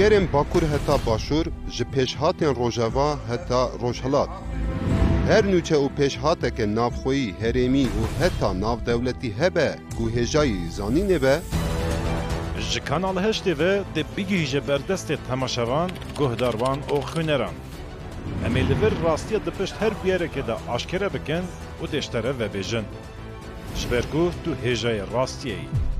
bûyerên Bakur heta Başûr ji pêşhatên Rojava heta Rojhilat. Her nûçe û pêşhateke navxweyî, herêmî û heta navdewletî hebe ku hêjayî zanînê be, ji Kanal Heştê ve de bigihîje berdestê temaşevan, guhdarvan û xwîneran. Em ê li vir rastiya di pişt her bûyerekê de aşkere bikin û deştere vebêjin. Ji ber ku tu hêjayê rastiyê yî.